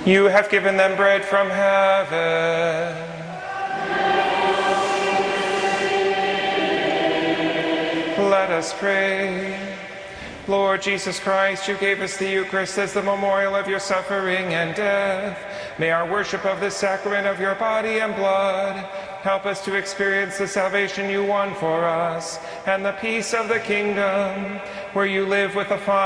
You have given them bread from heaven. Let us pray. Lord Jesus Christ, you gave us the Eucharist as the memorial of your suffering and death. May our worship of this sacrament of your body and blood help us to experience the salvation you won for us and the peace of the kingdom, where you live with the Father